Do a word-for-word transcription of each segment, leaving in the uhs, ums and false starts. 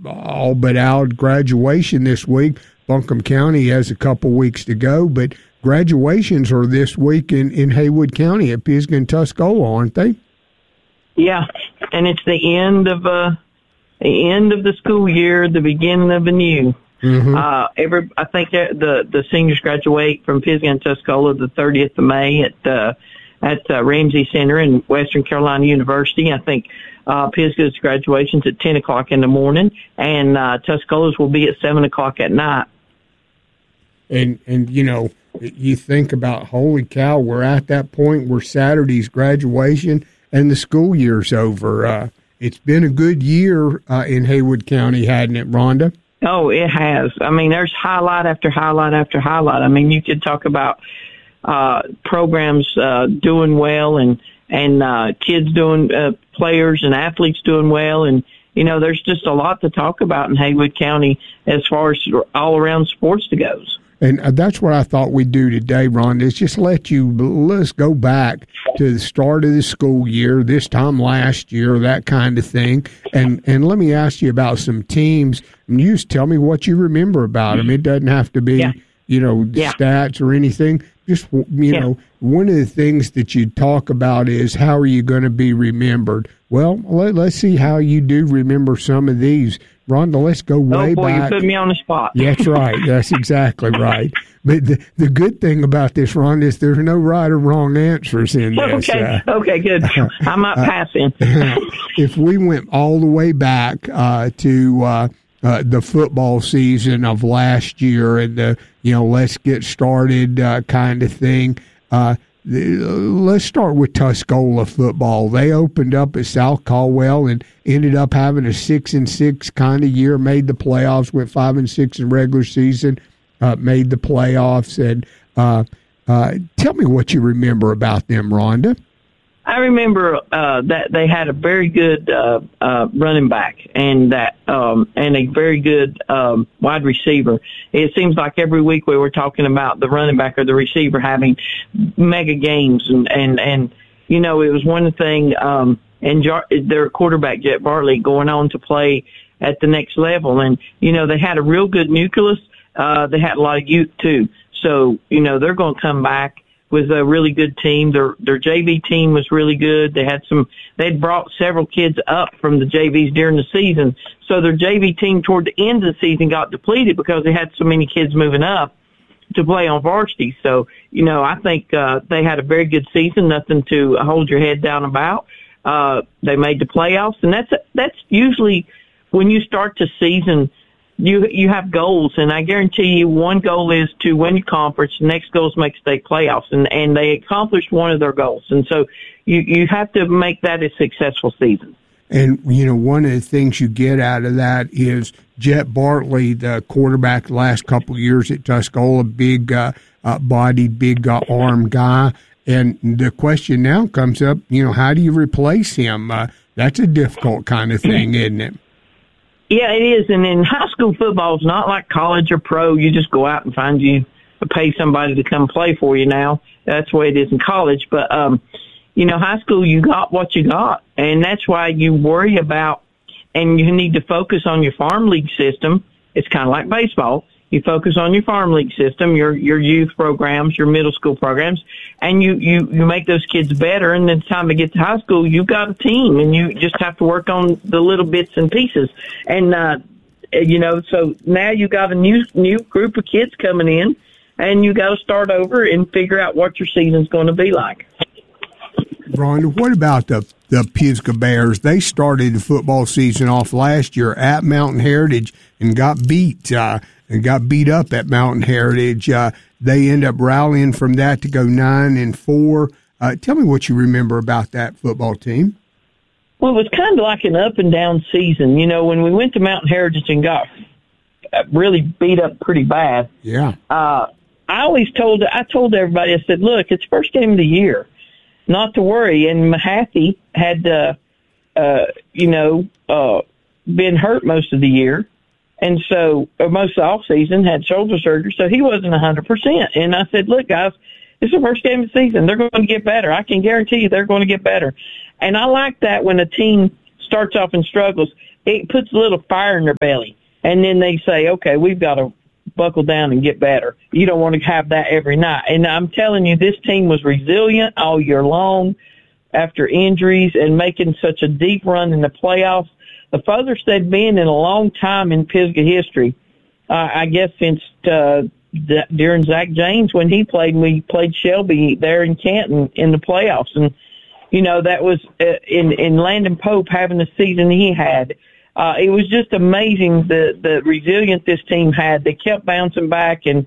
all but out graduation this week. Buncombe County has a couple weeks to go, but graduations are this week in, in Haywood County at Pisgah and Tuscola, aren't they? Yeah, and it's the end of uh, the end of the school year, the beginning of the new. Mm-hmm. Uh, every I think the the seniors graduate from Pisgah and Tuscola the thirtieth of May at uh, at uh, Ramsey Center in Western Carolina University. I think uh, Pisgah's graduation's at ten o'clock in the morning, and uh, Tuscola's will be at seven o'clock at night. And, and, you know, you think about, holy cow, we're at that point where Saturday's graduation and the school year's over. Uh, it's been a good year uh, in Haywood County, hadn't it, Rhonda? Oh, it has. I mean, there's highlight after highlight after highlight. I mean, you could talk about uh, programs uh, doing well and, and uh, kids doing, uh, players and athletes doing well. And, you know, there's just a lot to talk about in Haywood County as far as all-around sports goes. And that's what I thought we'd do today, Rhonda, is just let you, let's go back to the start of the school year, this time last year, that kind of thing. And and let me ask you about some teams. And you just tell me what you remember about them. It doesn't have to be, yeah. you know, yeah. stats or anything. Just, you yeah. know, one of the things that you talk about is how are you going to be remembered? Well, let, let's see how you do remember some of these. Rhonda, let's go way oh, boy, back. You put me on the spot. That's right. That's exactly right. But the, the good thing about this, Rhonda, is there's no right or wrong answers in this. Okay, uh, okay, good. I'm not uh, passing. If we went all the way back uh, to uh, uh, the football season of last year and the, you know, let's get started uh, kind of thing, uh, let's start with Tuscola football. They opened up at South Caldwell and ended up having a six and six kind of year. Made the playoffs, went five and six in regular season. Uh, made the playoffs. And uh, uh, tell me what you remember about them, Rhonda. I remember uh, that they had a very good uh, uh, running back and that um, and a very good um, wide receiver. It seems like every week we were talking about the running back or the receiver having mega games, and and, and you know it was one thing. Um, and Jar- their quarterback Jet Bartley going on to play at the next level, and you know they had a real good nucleus. Uh, they had a lot of youth too, so you know they're going to come back with a really good team. Their their J V team was really good. They had some. They'd brought several kids up from the J Vs during the season, so their J V team toward the end of the season got depleted because they had so many kids moving up to play on varsity. So you know, I think uh, they had a very good season. Nothing to hold your head down about. Uh, they made the playoffs, and that's that's usually when you start the season. You you have goals, and I guarantee you one goal is to win your conference. The next goal is make state playoffs, and, and they accomplished one of their goals. And so you, you have to make that a successful season. And, you know, one of the things you get out of that is Jet Bartley, the quarterback the last couple of years at Tuscola, big uh, uh, bodied, big uh, arm guy. And the question now comes up, you know, how do you replace him? Uh, that's a difficult kind of thing, isn't it? Yeah, it is. And in high school football, it's not like college or pro. You just go out and find you, pay somebody to come play for you now. That's the way it is in college. But, um, you know, high school, you got what you got. And that's why you worry about, and you need to focus on your farm league system. It's kind of like baseball. You focus on your farm league system, your your youth programs, your middle school programs, and you, you, you make those kids better. And then it's time to get to high school, you've got a team, and you just have to work on the little bits and pieces. And, uh, you know, so now you got a new new group of kids coming in, and you got to start over and figure out what your season's going to be like. Rhonda, what about the the Pisgah Bears? They started the football season off last year at Mountain Heritage and got beat. Uh, and got beat up at Mountain Heritage. Uh, they end up rallying from that to go nine and four. Uh, tell me what you remember about that football team. Well, it was kind of like an up and down season. You know, when we went to Mountain Heritage and got really beat up pretty bad. Yeah. Uh, I always told, I told everybody, I said, look, it's first game of the year, not to worry. And Mahaffey had, uh, uh, you know, uh, been hurt most of the year. And so, or most of the off season, had shoulder surgery, so he wasn't one hundred percent. And I said, look, guys, it's the first game of the season. They're going to get better. I can guarantee you they're going to get better. And I like that when a team starts off and struggles. it puts a little fire in their belly. And then they say, okay, we've got to buckle down and get better. You don't want to have that every night. And I'm telling you, this team was resilient all year long after injuries and making such a deep run in the playoffs. The furthest they'd been in a long time in Pisgah history, uh, I guess since uh, the, during Zach James when he played, we played Shelby there in Canton in the playoffs. And, you know, that was uh, in, in Landon Pope having the season he had. Uh, it was just amazing the, the resilience this team had. They kept bouncing back, and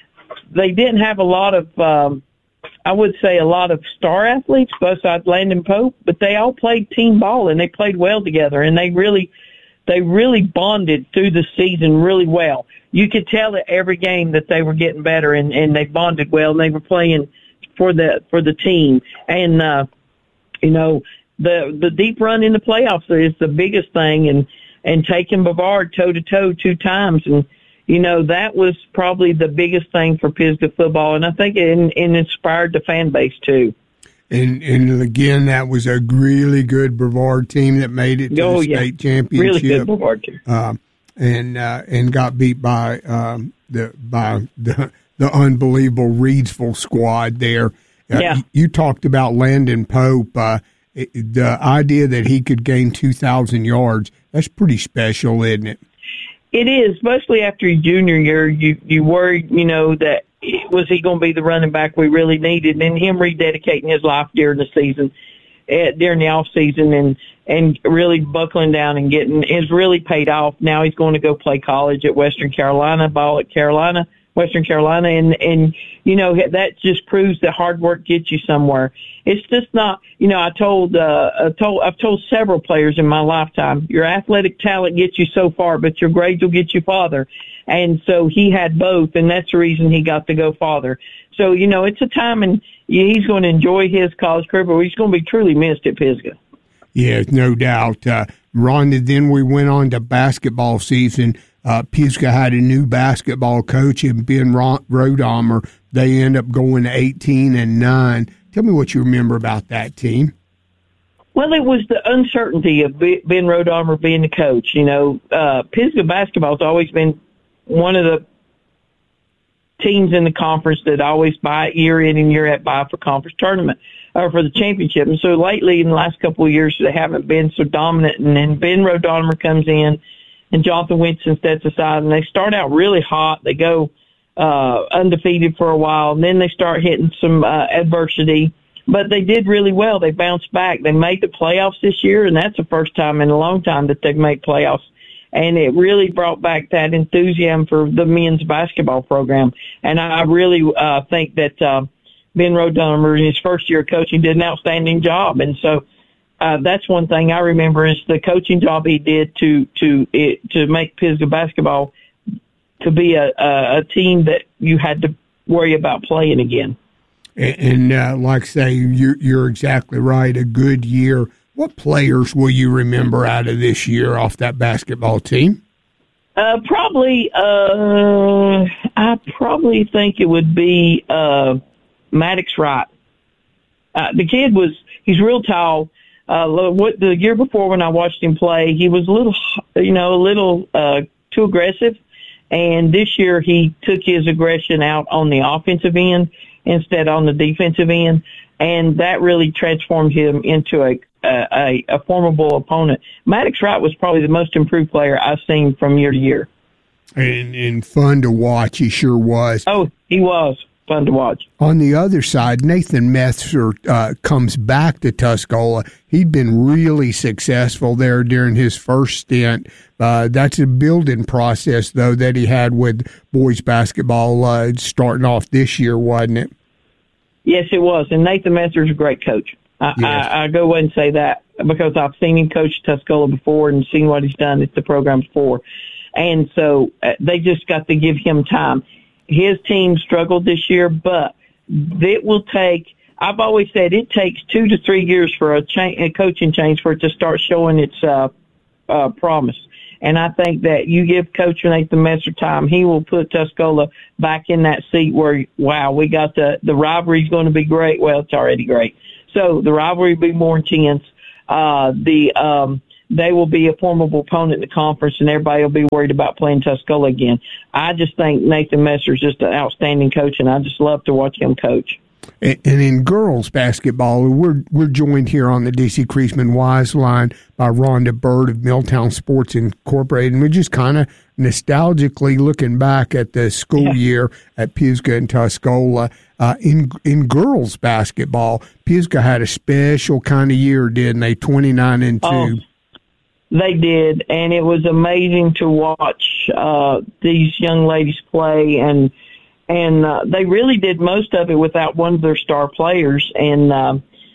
they didn't have a lot of, um, I would say, a lot of star athletes besides Landon Pope, but they all played team ball, and they played well together, and they really, they really bonded through the season really well. You could tell at every game that they were getting better, and, and they bonded well, and they were playing for the for the team. And uh, you know, the the deep run in the playoffs is the biggest thing, and and taking Brevard toe to toe two times, and you know that was probably the biggest thing for Pisgah football, and I think it, it inspired the fan base too. And and again, that was a really good Brevard team that made it to oh, the yeah. state championship. Really good Brevard team, uh, and uh, and got beat by um, the by the the unbelievable Reidsville squad there. Uh, yeah, you, you talked about Landon Pope. Uh, it, the idea that he could gain two thousand yards, that's pretty special, isn't it? It is, especially after your junior year. You you worried, you know, that was he going to be the running back we really needed, and him rededicating his life during the season, uh, during the off season, and and really buckling down and getting has really paid off. Now he's going to go play college at Western Carolina, ball at Carolina, Western Carolina, and and you know that just proves that hard work gets you somewhere. It's just not, you know, I told, uh, I told, I've told several players in my lifetime, your athletic talent gets you so far, but your grades will get you farther. And so he had both, and that's the reason he got to go farther. So, you know, it's a time, and he's going to enjoy his college career, but he's going to be truly missed at Pisgah. Yeah, no doubt. Uh, Rhonda, then we went on to basketball season. Uh, Pisgah had a new basketball coach, and Ben Rodamer. They end up going to eighteen and nine. Tell me what you remember about that team. Well, it was the uncertainty of Ben Rodamer being the coach. You know, uh, Pisgah basketball has always been one of the teams in the conference that always buy year in and year out buy for conference tournament or for the championship. And so lately, in the last couple of years, they haven't been so dominant. And then Ben Rodamer comes in, and Jonathan Winston steps aside, and they start out really hot. They go uh, undefeated for a while, and then they start hitting some uh, adversity. But they did really well. They bounced back. They made the playoffs this year, and that's the first time in a long time that they've made playoffs. And it really brought back that enthusiasm for the men's basketball program. And I really uh, think that uh, Ben Rodamer, in his first year of coaching, did an outstanding job. And so uh, that's one thing I remember is the coaching job he did to to it, to make Pisgah basketball to be a, a, a team that you had to worry about playing again. And, and uh, like I say, you're, you're exactly right, a good year. What players will you remember out of this year off that basketball team? Uh, probably, uh, I probably think it would be uh, Maddox Wright. Uh, the kid was, he's real tall. Uh, what the year before when I watched him play, he was a little, you know, a little uh, too aggressive. And this year he took his aggression out on the offensive end instead on the defensive end. And that really transformed him into a, a, a formidable opponent. Maddox Wright was probably the most improved player I've seen from year to year. And, and fun to watch, he sure was. Oh, he was fun to watch. On the other side, Nathan Messer uh, comes back to Tuscola. He'd been really successful there during his first stint. Uh, that's a building process, though, that he had with boys basketball uh, starting off this year, wasn't it? Yes, it was. And Nathan Messer's a great coach. I, yes. I, I go away and say that because I've seen him coach Tuscola before and seen what he's done at the program before. And so uh, they just got to give him time. His team struggled this year, but it will take, I've always said it takes two to three years for a, cha- a coaching change for it to start showing its uh, uh, promise. And I think that you give Coach Nathan Messer time, he will put Tuscola back in that seat where, wow, we got the, the rivalry's going to be great. Well, it's already great. So the rivalry will be more intense. Uh, the, um, they will be a formidable opponent in the conference, and everybody will be worried about playing Tuscola again. I just think Nathan Messer is just an outstanding coach, and I just love to watch him coach. And in girls basketball, we're we're joined here on the D C Creasman Wise line by Rhonda Bird of Milltown Sports Incorporated, and we're just kind of nostalgically looking back at the school yeah. year at Pisgah and Tuscola. Uh, in in girls basketball, Pisgah had a special kind of year, didn't they? twenty-nine and two. Oh, they did, and it was amazing to watch uh, these young ladies play, and and uh, they really did most of it without one of their star players, and uh,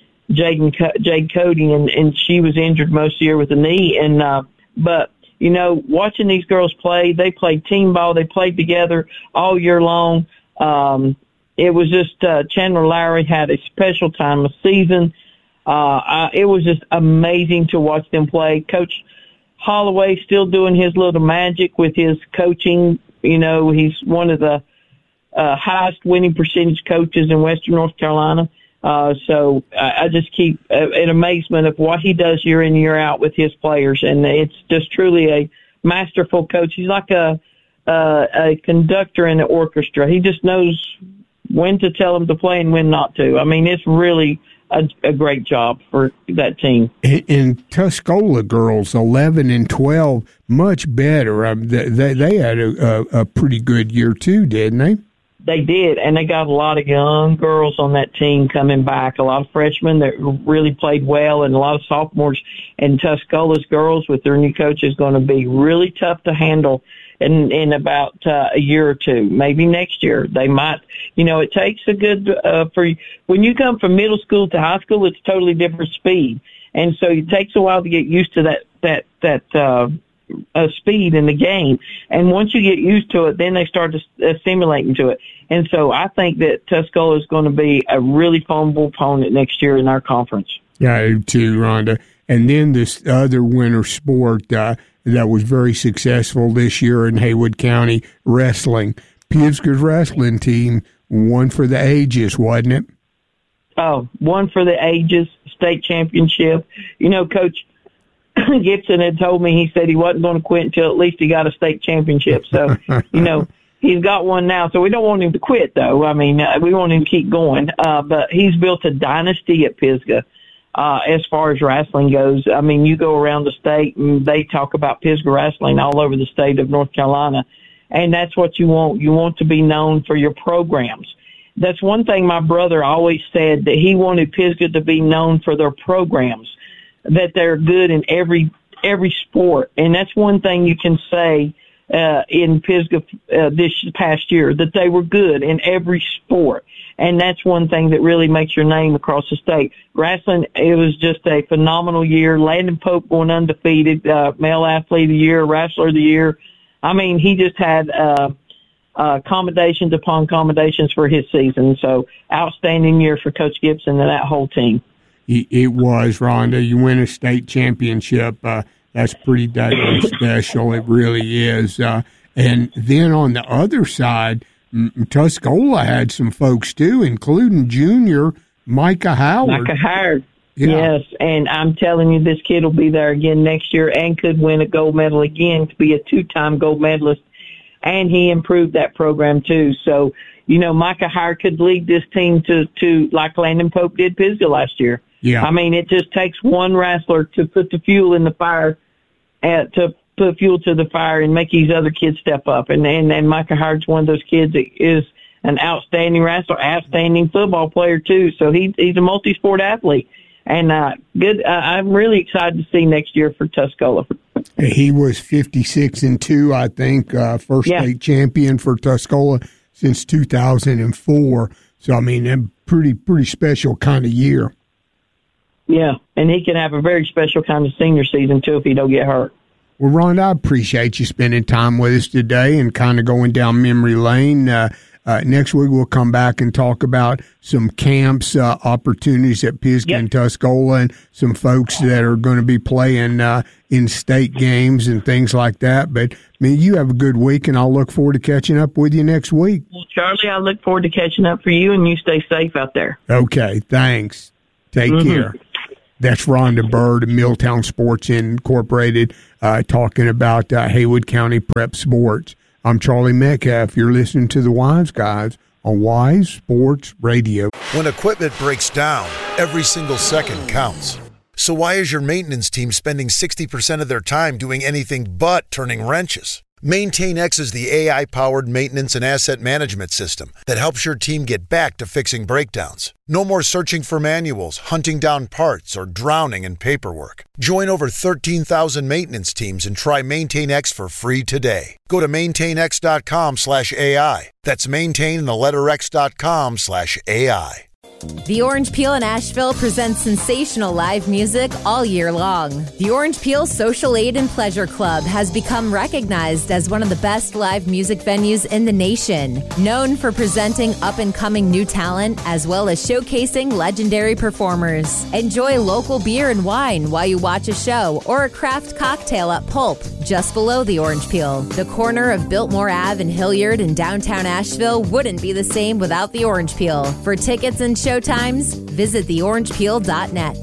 Jade Jade Cody, and, and she was injured most of the year with a knee, and uh, but. You know, watching these girls play, they played team ball. They played together all year long. Um, it was just uh, Chandler Lowry had a special time of season. Uh, I, it was just amazing to watch them play. Coach Holloway still doing his little magic with his coaching. You know, he's one of the uh, highest winning percentage coaches in Western North Carolina. Uh, so I, I just keep uh, in amazement of what he does year in, year out with his players. And it's just truly a masterful coach. He's like a, uh, a conductor in the orchestra. He just knows when to tell them to play and when not to. I mean, it's really a, a great job for that team. In Tuscola girls, eleven and twelve, much better. Um, they, they had a, a, a pretty good year too, didn't they? They did, and they got a lot of young girls on that team coming back, a lot of freshmen that really played well, and a lot of sophomores. And Tuscola's girls with their new coach is going to be really tough to handle in, in about uh, a year or two, maybe next year. They might, you know, it takes a good, uh, for when you come from middle school to high school, it's totally different speed. And so it takes a while to get used to that, that, that, uh, uh, speed in the game. And once you get used to it, then they start to, uh, assimilating to it. And so I think that Tuscola is going to be a really formidable opponent next year in our conference. Yeah, I do too, Rhonda. And then this other winter sport uh, that was very successful this year in Haywood County, wrestling. Pisgah's wrestling team won for the ages, wasn't it? Oh, one for the ages, state championship. You know, Coach Gibson had told me, he said he wasn't going to quit until at least he got a state championship. So, you know, he's got one now, so we don't want him to quit, though. I mean, uh, we want him to keep going. Uh, but he's built a dynasty at Pisgah uh, as far as wrestling goes. I mean, you go around the state, and they talk about Pisgah wrestling all over the state of North Carolina, and that's what you want. You want to be known for your programs. That's one thing my brother always said, that he wanted Pisgah to be known for their programs, that they're good in every every sport. And that's one thing you can say uh, in Pisgah uh, this past year, that they were good in every sport. And that's one thing that really makes your name across the state. Wrestling, it was just a phenomenal year. Landon Pope going undefeated, uh, male athlete of the year, wrestler of the year. I mean, he just had uh, uh, accommodations upon accommodations for his season. So outstanding year for Coach Gibson and that whole team. It was, Rhonda. You win a state championship. Uh, that's pretty daggone special. It really is. Uh, and then on the other side, Tuscola had some folks, too, including junior Micah Howard. Micah Howard, yeah. Yes. And I'm telling you, this kid will be there again next year and could win a gold medal again, to be a two-time gold medalist. And he improved that program, too. So, you know, Micah Howard could lead this team to, to like Landon Pope did Pisgah last year. Yeah. I mean, it just takes one wrestler to put the fuel in the fire, uh, to put fuel to the fire and make these other kids step up. And, and, and Micah Howard's one of those kids that is an outstanding wrestler, outstanding football player, too. So he, he's a multi-sport athlete. And uh, good. Uh, I'm really excited to see next year for Tuscola. He was fifty-six and two, I think, uh, first yeah. state champion for Tuscola since two thousand four. So, I mean, a pretty, pretty special kind of year. Yeah, and he can have a very special kind of senior season, too, if he don't get hurt. Well, Ron, I appreciate you spending time with us today and kind of going down memory lane. Uh, uh, next week, we'll come back and talk about some camps, uh, opportunities at Pisgah yep. and Tuscola, and some folks that are going to be playing uh, in state games and things like that. But, I mean, you have a good week, and I'll look forward to catching up with you next week. Well, Charlie, I look forward to catching up for you, and you stay safe out there. Okay, thanks. Take mm-hmm. care. that's Rhonda Bird of Milltown Sports Incorporated, uh, talking about uh, Haywood County Prep Sports. I'm Charlie Metcalf. You're listening to the Wise Guys on Wise Sports Radio. When equipment breaks down, every single second counts. So why is your maintenance team spending sixty percent of their time doing anything but turning wrenches? MaintainX is the A I-powered maintenance and asset management system that helps your team get back to fixing breakdowns. No more searching for manuals, hunting down parts, or drowning in paperwork. Join over thirteen thousand maintenance teams and try MaintainX for free today. Go to maintainx.com slash AI. That's maintain in the letter X dot com slash AI. The Orange Peel in Asheville presents sensational live music all year long. The Orange Peel Social Aid and Pleasure Club has become recognized as one of the best live music venues in the nation, known for presenting up-and-coming new talent as well as showcasing legendary performers. Enjoy local beer and wine while you watch a show or a craft cocktail at Pulp, just below the Orange Peel. The corner of Biltmore Avenue and Hilliard in downtown Asheville wouldn't be the same without the Orange Peel. For tickets and show times, visit the orange peel dot net.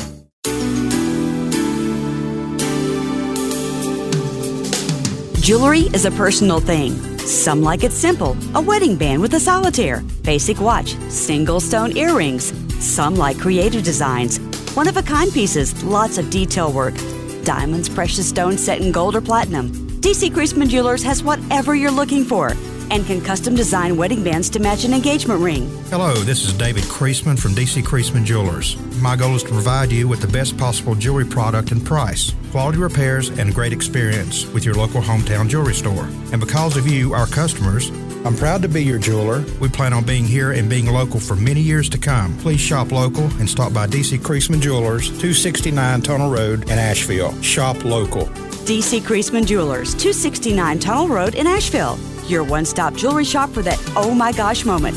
Jewelry is a personal thing. Some like it simple, a wedding band with a solitaire, basic watch, single stone earrings. Some like creative designs, one-of-a-kind pieces, lots of detail work. Diamonds, precious stones set in gold or platinum. D C Creasman Jewelers has whatever you're looking for and can custom design wedding bands to match an engagement ring. Hello, this is David Creasman from D C Creasman Jewelers. My goal is to provide you with the best possible jewelry product and price, quality repairs, and great experience with your local hometown jewelry store. And because of you, our customers, I'm proud to be your jeweler. We plan on being here and being local for many years to come. Please shop local and stop by D C Creasman Jewelers, two sixty-nine Tunnel Road in Asheville. Shop local. D C Creasman Jewelers, two sixty-nine Tunnel Road in Asheville. Your one-stop jewelry shop for that oh my gosh moment.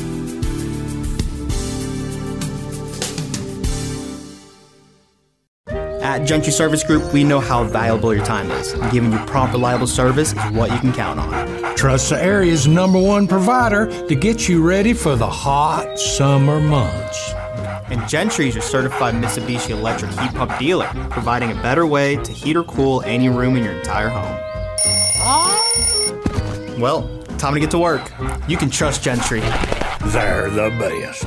At Gentry Service Group, we know how valuable your time is. Giving you prompt, reliable service is what you can count on. Trust the area's number one provider to get you ready for the hot summer months. And Gentry is your certified Mitsubishi electric heat pump dealer, providing a better way to heat or cool any room in your entire home. Well, time to get to work. You can trust Gentry. They're the best.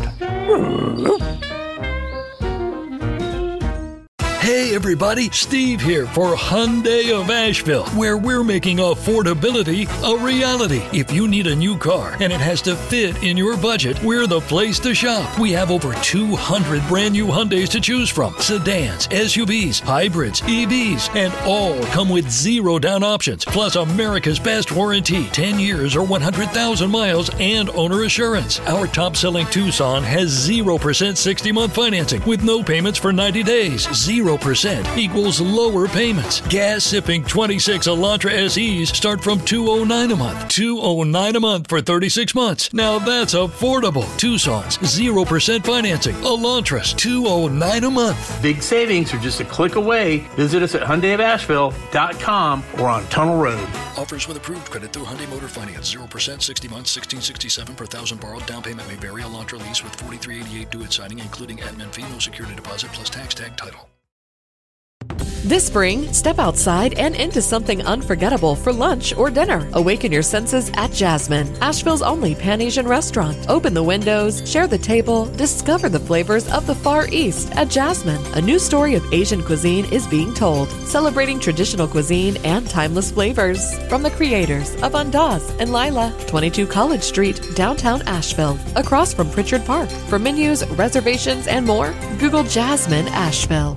Hey everybody, Steve here for Hyundai of Asheville, where we're making affordability a reality. If you need a new car and it has to fit in your budget, we're the place to shop. We have over two hundred brand new Hyundais to choose from. Sedans, S U Vs, hybrids, E Vs, and all come with zero down options, plus America's best warranty, ten years or one hundred thousand miles and owner assurance. Our top-selling Tucson has zero percent sixty-month financing with no payments for ninety days. zero percent equals lower payments. Gas-sipping twenty-six Elantra S Es start from two hundred nine dollars a month. two hundred nine dollars a month for thirty-six months. Now that's affordable. Tucson's zero percent financing. Elantra's two hundred nine dollars a month. Big savings are just a click away. Visit us at Hyundai of Asheville dot com or on Tunnel Road. Offers with approved credit through Hyundai Motor Finance. zero percent, sixty months, sixteen sixty-seven per thousand borrowed. Down payment may vary. Elantra lease with forty-three eighty-eight due at signing, including admin fee, no security deposit, plus tax tag title. This spring, step outside and into something unforgettable for lunch or dinner. Awaken your senses at Jasmine, Asheville's only Pan-Asian restaurant. Open the windows, share the table, discover the flavors of the Far East at Jasmine. A new story of Asian cuisine is being told, celebrating traditional cuisine and timeless flavors. From the creators of Andaz and Lila, twenty-two College Street, downtown Asheville, across from Pritchard Park. For menus, reservations, and more, Google Jasmine Asheville.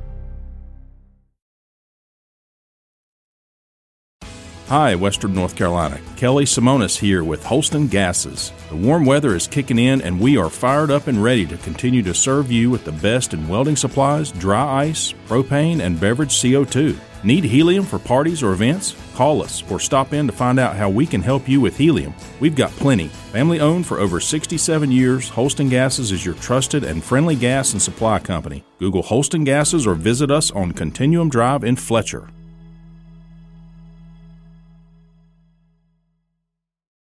Hi, Western North Carolina. Kelly Simonis here with Holston Gases. The warm weather is kicking in and we are fired up and ready to continue to serve you with the best in welding supplies, dry ice, propane, and beverage C O two. Need helium for parties or events? Call us or stop in to find out how we can help you with helium. We've got plenty. Family owned for over sixty-seven years, Holston Gases is your trusted and friendly gas and supply company. Google Holston Gases or visit us on Continuum Drive in Fletcher.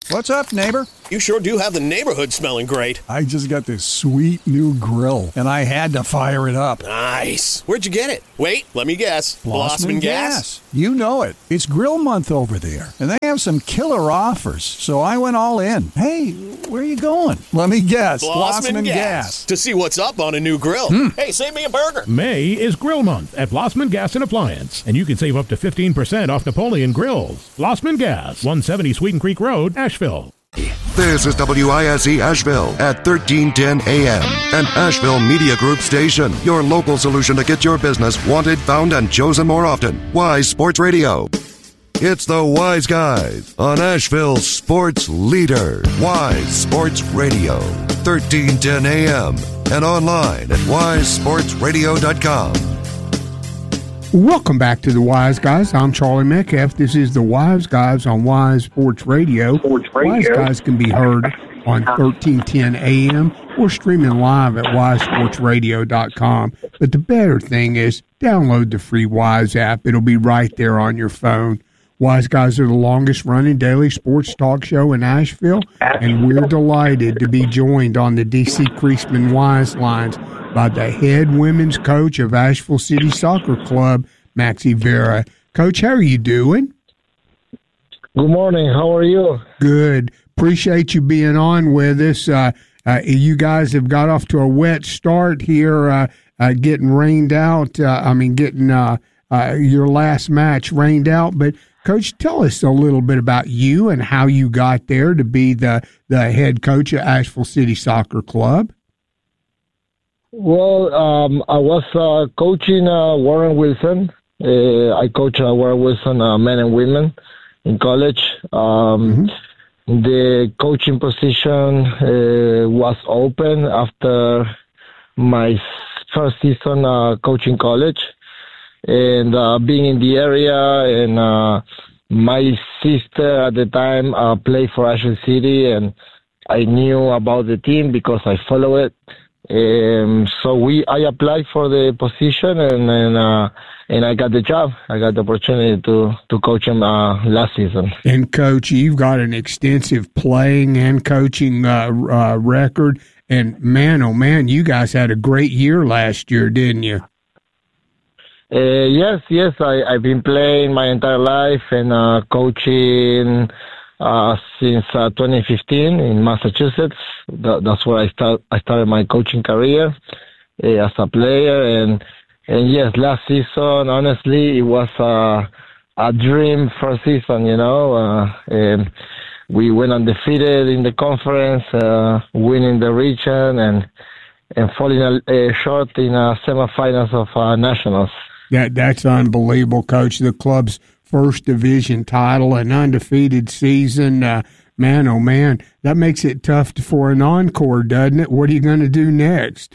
What's up, neighbor? You sure do have the neighborhood smelling great. I just got this sweet new grill, and I had to fire it up. Nice. Where'd you get it? Wait, let me guess. Blossman Gas? Gas. You know it. It's grill month over there, and they have some killer offers, so I went all in. Hey, where are you going? Let me guess. Blossman, Blossman Gas. Gas. To see what's up on a new grill. Hmm. Hey, save me a burger. May is Grill Month at Blossman Gas and Appliance, and you can save up to fifteen percent off Napoleon grills. Blossman Gas, one seventy Sweeten Creek Road, Asheville. This is W I S E Asheville at thirteen ten A M, an Asheville Media Group station. Your local solution to get your business wanted, found, and chosen more often. Wise Sports Radio. It's the Wise Guys on Asheville's sports leader. Wise Sports Radio, thirteen ten A M, and online at wise sports radio dot com. Welcome back to the Wise Guys. I'm Charlie Metcalf. This is the Wise Guys on Wise Sports Radio. Sports Radio. Wise Guys can be heard on thirteen ten A M or streaming live at wise sports radio dot com. But the better thing is download the free Wise app. It'll be right there on your phone. Wise Guys are the longest running daily sports talk show in Asheville, and we're delighted to be joined on the D C Creasman Wise lines by the head women's coach of Asheville City Soccer Club, Maxie Vera. Coach, how are you doing? Good morning. How are you? Good. Appreciate you being on with us. Uh, uh, you guys have got off to a wet start here, uh, uh, getting rained out. Uh, I mean, getting uh, uh, your last match rained out. But, Coach, tell us a little bit about you and how you got there to be the, the head coach at Asheville City Soccer Club. Well, um, I was uh, coaching uh, Warren Wilson. Uh, I coach uh, Warren Wilson uh, men and women in college. Um, mm-hmm. The coaching position uh, was open after my first season uh, coaching college. And uh, being in the area, and uh, my sister at the time uh, played for Asheville City, and I knew about the team because I follow it. Um, so we, I applied for the position, and and, uh, and I got the job. I got the opportunity to to coach him uh, last season. And Coach, you've got an extensive playing and coaching uh, uh, record. And man, oh man, you guys had a great year last year, didn't you? Uh, yes, yes. I, I've been playing my entire life and uh, coaching uh, since uh, twenty fifteen in Massachusetts. That, that's where I start. I started my coaching career uh, as a player, and and yes, last season, honestly, it was uh, a dream first season. You know, uh, and we went undefeated in the conference, uh, winning the region, and and falling uh, short in uh, semifinals of uh, nationals. That that's unbelievable, Coach. The club's first division title, an undefeated season. Uh, man, oh man, that makes it tough for an encore, doesn't it? What are you going to do next?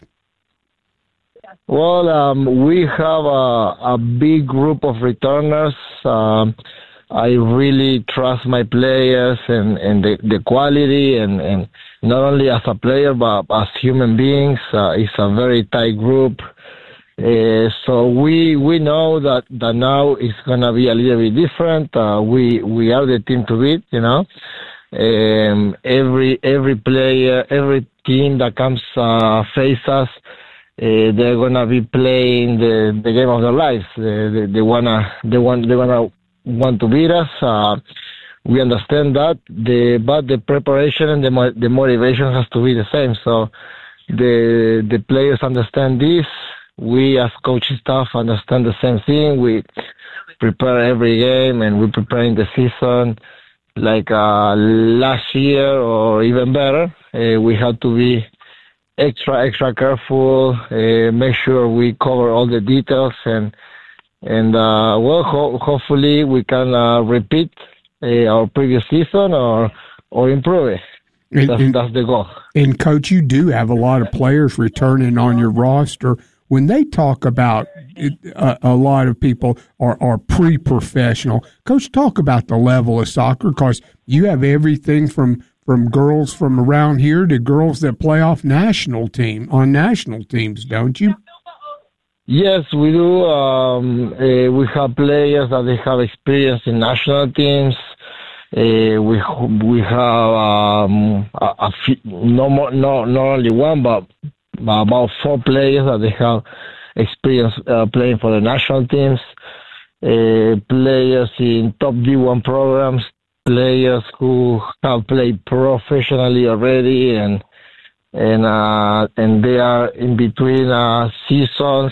Well, um, we have a, a big group of returners. Um, I really trust my players and, and the, the quality, and, and not only as a player, but as human beings. Uh, it's a very tight group. Uh, so we we know that, that now it's gonna be a little bit different. Uh, we we are the team to beat, you know. Um, every every player, every team that comes uh, face us, uh, they're gonna be playing the, the game of their lives. They, they, they wanna they want they wanna want to beat us. Uh, we understand that. The but the preparation and the the motivation has to be the same. So the the players understand this. We as coaching staff understand the same thing. We prepare every game, and we're preparing the season like uh, last year or even better. Uh, we have to be extra, extra careful, uh, make sure we cover all the details, and and uh, well, ho- hopefully we can uh, repeat uh, our previous season or or improve it. And, that's, and, that's the goal. And Coach, you do have a lot of players returning on your roster. When they talk about it, uh, a lot of people are, are pre-professional. Coach, talk about the level of soccer, because you have everything from, from girls from around here to girls that play off national team on national teams, don't you? Yes, we do. Um, uh, we have players that they have experience in national teams. Uh, we we have um, a, a few, no more, no not only one, but about four players that they have experience uh, playing for the national teams. Uh, players in top D one programs, players who have played professionally already, and and uh, and they are in between uh, seasons.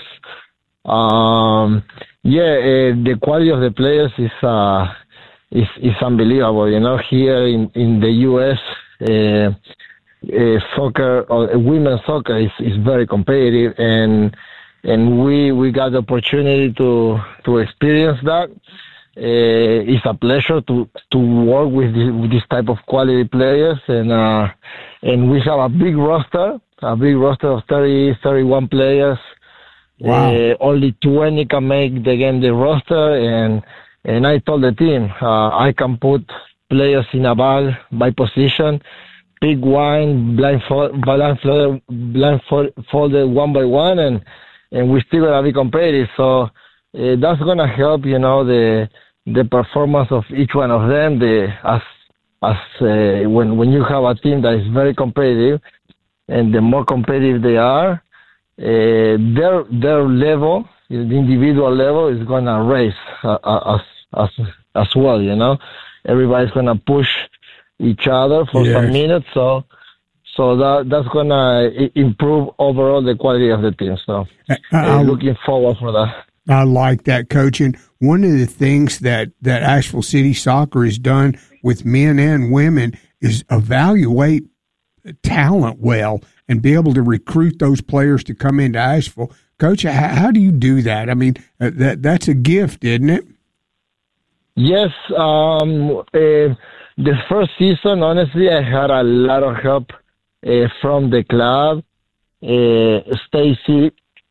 Um, yeah, uh, the quality of the players is. Uh, It's, it's unbelievable, you know. Here in, in the U S, uh, uh, soccer or uh, women's soccer is, is very competitive, and and we we got the opportunity to to experience that. Uh, it's a pleasure to to work with this, with this type of quality players, and uh, and we have a big roster, a big roster of thirty, thirty-one players. Wow. Uh, only twenty can make the game the roster, and. And I told the team, uh, I can put players in a ball by position, pick one, blindfold, blindfolded, blindfolded one by one, and, and we're still going to be competitive. So uh, that's going to help, you know, the the performance of each one of them. The as as uh, when when you have a team that is very competitive, and the more competitive they are, uh, their their level, the individual level, is going to raise uh, as as as well. You know, everybody's going to push each other for Yes. some minutes, so so that that's going to improve overall the quality of the team. So I'm looking forward for that. I like that, Coach. And one of the things that, that Asheville City Soccer has done with men and women is evaluate talent well and be able to recruit those players to come into Asheville. Coach, how, how do you do that? I mean, uh, that that's a gift, isn't it? Yes. Um, uh, the first season, honestly, I had a lot of help uh, from the club. Uh, Stacy,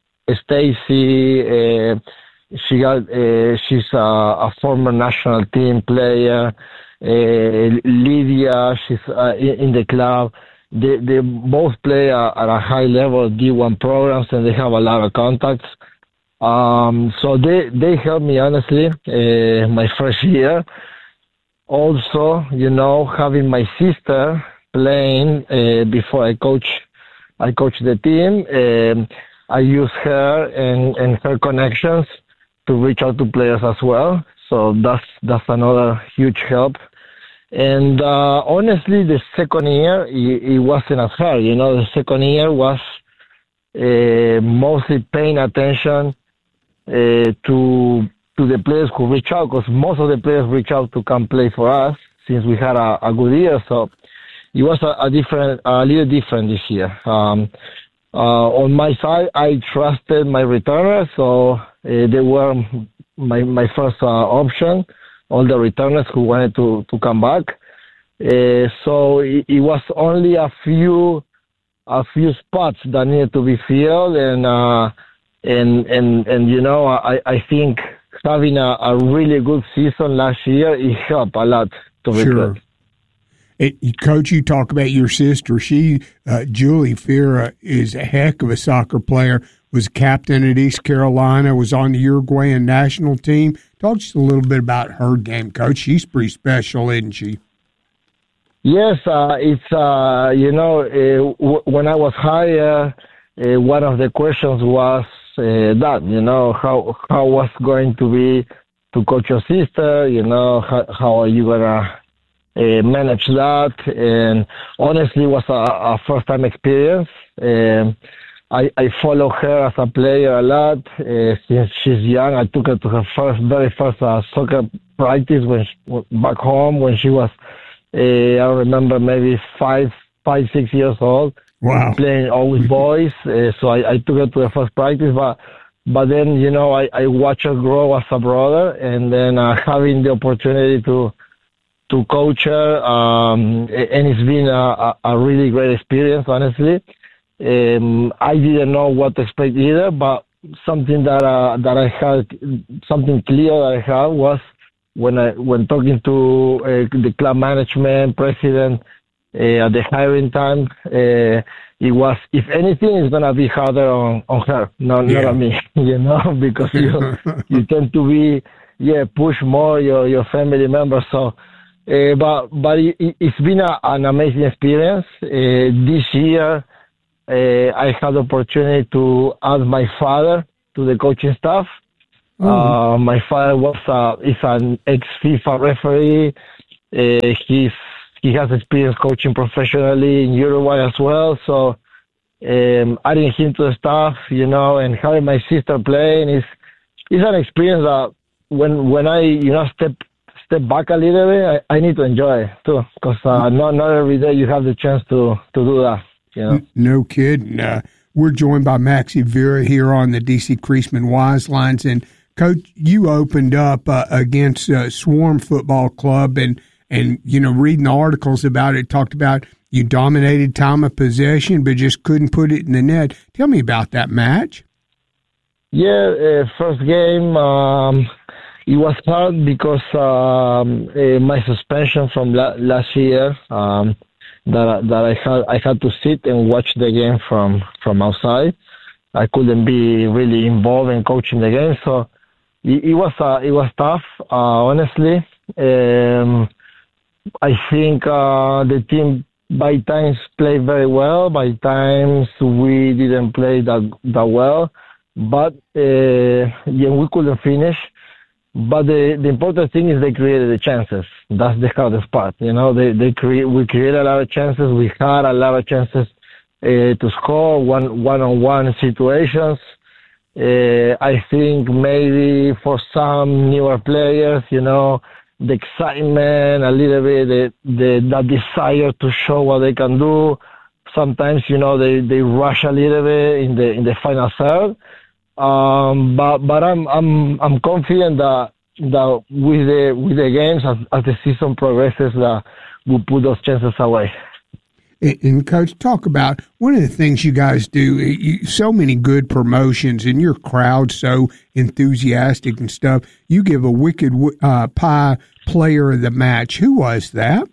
Stacy, uh, she got, uh, she's a, a former national team player. Uh, Lydia, she's uh, in, in the club. They they both play uh, at a high level D one programs, and they have a lot of contacts. Um, so they, they helped me, honestly, uh, my first year. Also, you know, having my sister playing uh, before I coach, I coach the team. Um, I use her and, and her connections to reach out to players as well. So that's that's another huge help. And uh, honestly, the second year it, it wasn't as hard. You know, the second year was uh, mostly paying attention Uh, to to the players who reach out, because most of the players reach out to come play for us since we had a, a good year. So it was a, a different, a little different this year. Um, uh, on my side, I trusted my returners, so uh, they were my my first uh, option. All the returners who wanted to to come back. Uh, so it, it was only a few a few spots that needed to be filled, and. Uh, And, and, and you know, I, I think having a, a really good season last year, it helped a lot to Sure. recruit. It, Coach, you talk about your sister. She, uh, Julie Fira, is a heck of a soccer player, was captain at East Carolina, was on the Uruguayan national team. Talk just a little bit about her game, Coach. She's pretty special, isn't she? Yes, uh, it's, uh, you know, uh, w- when I was hired, uh, one of the questions was, Uh, that you know how how was going to be to coach your sister, you know how, how are you gonna uh, manage that, and honestly it was a, a first time experience. um, I, I follow her as a player a lot uh, since she's young. I took her to her first very first uh, soccer practice when she, back home when she was uh, I remember maybe five five six years old. Wow. Playing all with boys, uh, so I, I took her to the first practice, but but then you know I, I watched her grow as a brother, and then uh, having the opportunity to to coach her, um, and it's been a, a, a really great experience. Honestly, um, I didn't know what to expect either, but something that uh, that I had, something clear that I had was when I when talking to uh, the club management, president. Uh, at the hiring time, uh, it was, if anything, it's going to be harder on, on her, not, Yeah. not on me, you know, because you you tend to be, yeah, push more your, your family members. So Uh, but but it, it's been a, an amazing experience. Uh, this year, uh, I had the opportunity to add my father to the coaching staff. Mm-hmm. Uh, my father was uh, is an ex-FIFA referee. Uh, he's he has experience coaching professionally in Uruguay as well. So um, adding him to the staff, you know, and having my sister playing is is an experience that when when I you know step step back a little bit, I, I need to enjoy it too, because uh, not not every day you have the chance to to do that. You know? No kidding. Uh, we're joined by Maxie Vera here on the D C Creasman Wise Lines, and Coach, you opened up uh, against uh, Swarm Football Club, and and you know, reading the articles about it, talked about you dominated time of possession, but just couldn't put it in the net. Tell me about that match. Yeah, uh, first game, um, it was hard because um, uh, my suspension from la- last year. Um, that that I had I had to sit and watch the game from, from outside. I couldn't be really involved in coaching the game, so it, it was uh, it was tough. Uh, honestly, um, I think uh, the team by times played very well. By times we didn't play that that well, but uh, yeah, we couldn't finish. But the, the important thing is they created the chances. That's the hardest part. You know, they, they create, we created a lot of chances. We had a lot of chances uh, to score one, one-on-one situations. Uh, I think maybe for some newer players, you know, the excitement, a little bit, the, the, that desire to show what they can do. Sometimes, you know, they, they rush a little bit in the, in the final third. Um, but but I'm I'm I'm confident that that with the with the games as, as the season progresses, that we'll put those chances away. And, and Coach, talk about one of the things you guys do. You, so many good promotions, and your crowd's so enthusiastic and stuff. You give a Wicked uh, Pie Player of the Match. Who was that?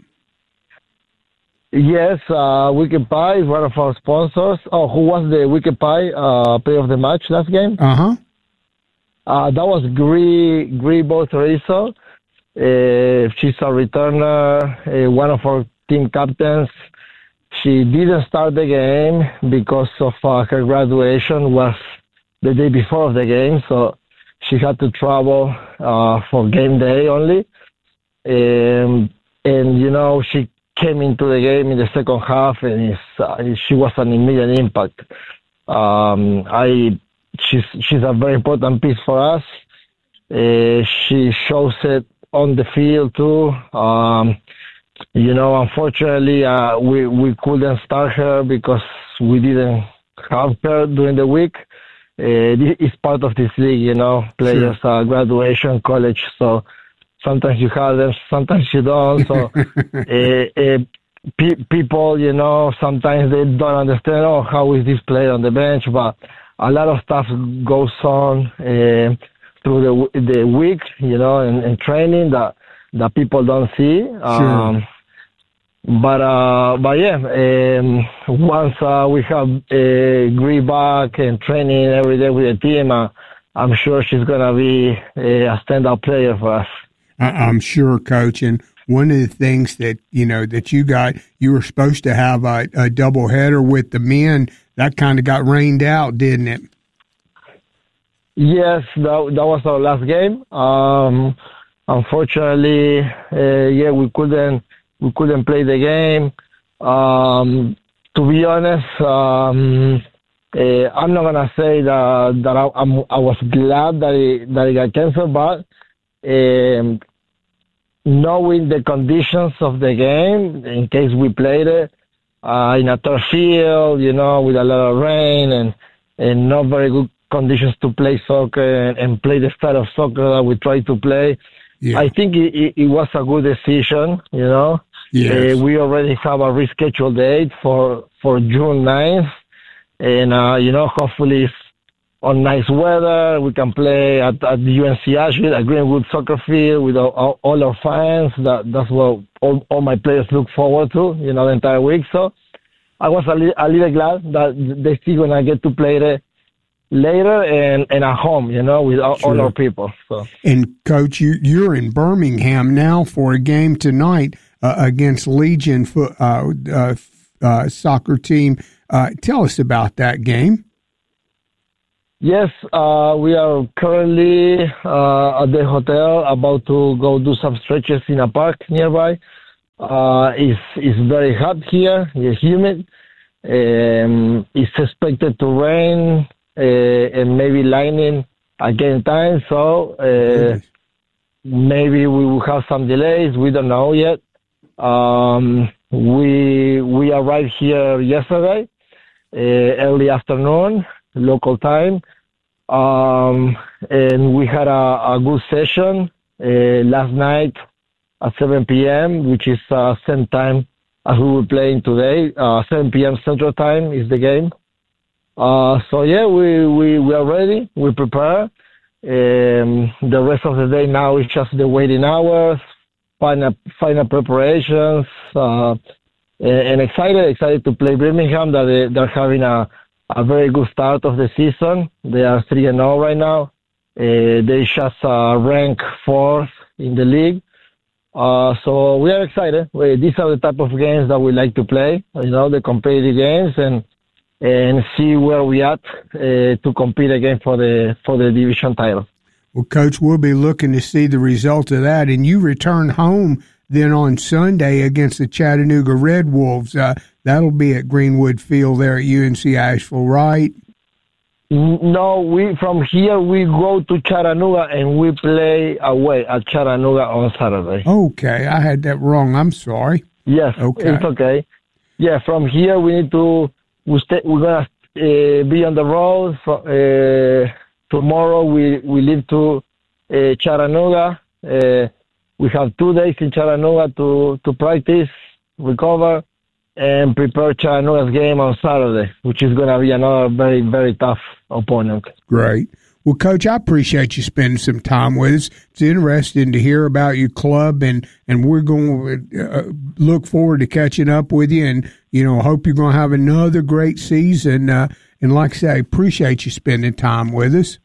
Yes, uh, Wicked Pie is one of our sponsors. Oh, who was the Wicked Pie uh, player of the match last game? Uh-huh. Uh, that was Gri, Gri Botorizo. Uh, she's a returner, uh, one of our team captains. She didn't start the game because of uh, her graduation was the day before of the game, so she had to travel uh, for game day only. Um, and, you know, she came into the game in the second half, and it's, uh, she was an immediate impact. Um, I she's she's a very important piece for us. Uh, she shows it on the field too. Um, you know, unfortunately, uh, we we couldn't start her because we didn't have her during the week. Uh, it's part of this league, you know, players sure. uh, graduation, college, so. Sometimes you have them, sometimes you don't. So uh, uh, pe- people, you know, sometimes they don't understand, oh, how is this player on the bench? But a lot of stuff goes on uh, through the the week, you know, and, and training that that people don't see. Sure. Um, but uh, but yeah, um, once uh, we have uh, Gri back and training every day with the team, uh, I'm sure she's gonna be uh, a standout player for us. I'm sure, Coach. And one of the things that, you know, that you got, you were supposed to have a, a doubleheader with the men. That kind of got rained out, didn't it? Yes, that, that was our last game. Um, unfortunately, uh, yeah, we couldn't we couldn't play the game. Um, to be honest, um, uh, I'm not gonna say that that I, I'm, I was glad that it, that it got canceled, but. Um, knowing the conditions of the game, in case we played it uh, in a turf field, you know, with a lot of rain and, and not very good conditions to play soccer and, and play the style of soccer that we try to play, yeah. I think it, it, it was a good decision, you know. Yes. Uh, we already have a rescheduled date for, for June ninth, and, uh, you know, hopefully it's on nice weather, we can play at, at the U N C Asheville, at Greenwood Soccer Field with all, all our fans. That that's what all, all my players look forward to, you know, the entire week. So I was a, li- a little glad that they still gonna get to play the later and, and at home, you know, with all, Sure. all our people. So. And Coach, you you're in Birmingham now for a game tonight uh, against Legion fo- uh, uh, uh, soccer team. Uh, tell us about that game. Yes, uh, we are currently uh, at the hotel, about to go do some stretches in a park nearby. Uh, it's, it's very hot here, it's humid. Um, it's expected to rain uh, and maybe lightning again time, so uh, maybe we will have some delays. We don't know yet. Um, we we arrived here yesterday, uh, early afternoon, local time, um, and we had a, a good session uh, last night at seven p.m., which is uh, same time as we were playing today. Uh, seven p.m. Central Time is the game. Uh, so yeah, we, we, we are ready. We prepare. Um, the rest of the day now is just the waiting hours, final final preparations, uh, and excited excited to play Birmingham. That they, they're having a a very good start of the season. They are three and zero right now. Uh, they just uh, rank fourth in the league. Uh, so we are excited. We, these are the type of games that we like to play. You know, the competitive games, and and see where we at uh, to compete again for the for the division title. Well, Coach, we'll be looking to see the result of that. And you return home then on Sunday against the Chattanooga Red Wolves. Uh, that'll be at Greenwood Field there at U N C Asheville, right? No, we from here we go to Chattanooga and we play away at Chattanooga on Saturday. Okay, I had that wrong. I'm sorry. Yes, Okay. it's okay. Yeah, from here we need to we stay, we're gonna uh, be on the road. For, uh, tomorrow we we leave to uh, Chattanooga. Uh, we have two days in Chattanooga to to practice, recover, and prepare Chattanooga's game on Saturday, which is gonna be another very very tough opponent. Great. Well, Coach, I appreciate you spending some time with us. It's interesting to hear about your club, and, and we're going to uh, look forward to catching up with you, and, you know, hope you're going to have another great season. Uh, and like I say, I appreciate you spending time with us.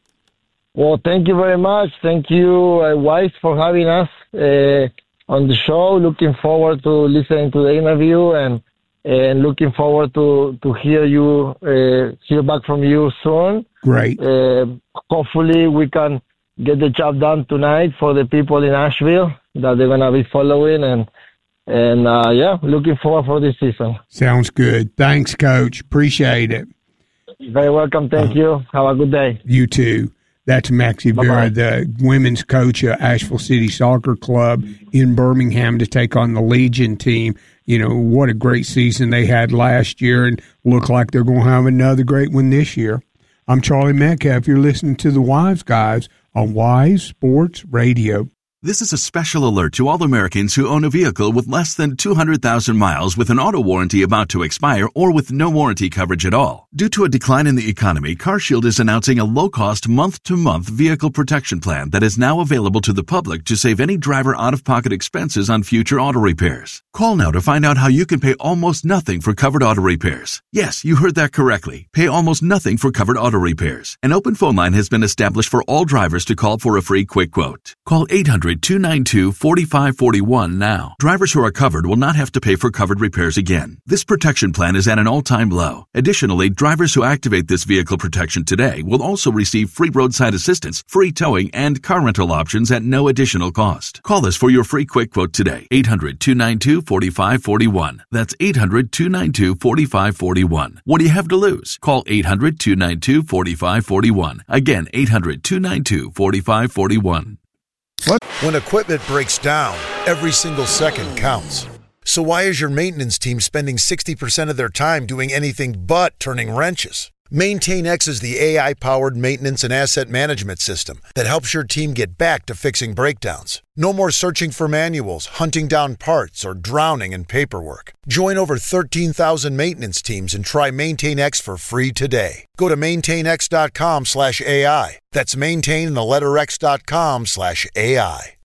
Well, thank you very much. Thank you, uh, Wise, for having us uh, on the show. Looking forward to listening to the interview, and and looking forward to, to hear you uh, hear back from you soon. Great. Uh, hopefully we can get the job done tonight for the people in Asheville that they're gonna be following, and and uh, yeah, looking forward for this season. Sounds good. Thanks, Coach. Appreciate it. Very welcome. Thank uh, you. Have a good day. You too. That's Maxie Vera, the women's coach at Asheville City Soccer Club in Birmingham, to take on the Legion team. You know, what a great season they had last year, and look like they're going to have another great one this year. I'm Charlie Metcalf. You're listening to the Wise Guys on Wise Sports Radio. This is a special alert to all Americans who own a vehicle with less than two hundred thousand miles with an auto warranty about to expire or with no warranty coverage at all. Due to a decline in the economy, CarShield is announcing a low-cost month-to-month vehicle protection plan that is now available to the public to save any driver out-of-pocket expenses on future auto repairs. Call now to find out how you can pay almost nothing for covered auto repairs. Yes, you heard that correctly. Pay almost nothing for covered auto repairs. An open phone line has been established for all drivers to call for a free quick quote. Call eight hundred, two nine two, four five four one now. Drivers who are covered will not have to pay for covered repairs again. This protection plan is at an all-time low. Additionally, drivers who activate this vehicle protection today will also receive free roadside assistance, free towing, and car rental options at no additional cost. Call us for your free quick quote today. eight hundred, two nine two, four five four one. That's eight hundred, two nine two, four five four one. What do you have to lose? Call eight hundred, two nine two, four five four one. Again, eight hundred, two nine two, four five four one. What? When equipment breaks down, every single second counts. So why is your maintenance team spending sixty percent of their time doing anything but turning wrenches? MaintainX is the A I-powered maintenance and asset management system that helps your team get back to fixing breakdowns. No more searching for manuals, hunting down parts, or drowning in paperwork. Join over thirteen thousand maintenance teams and try MaintainX for free today. Go to maintainx.com slash AI. That's maintain the letter X dot com slash AI.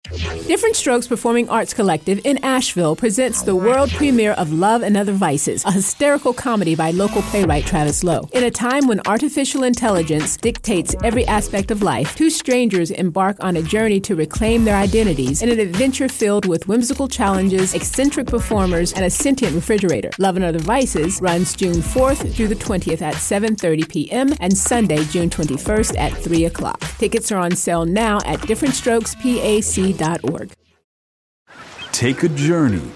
Different Strokes Performing Arts Collective in Asheville presents the world premiere of Love and Other Vices, a hysterical comedy by local playwright Travis Lowe. In a time when artificial intelligence dictates every aspect of life, two strangers embark on a journey to reclaim their identities in an adventure filled with whimsical challenges, eccentric performers, and a sentient refrigerator. Love and Other Vices runs June fourth through the twentieth at seven thirty p.m. and Sunday, June twenty-first at three o'clock. Tickets are on sale now at different strokes p a c dot org. Take a journey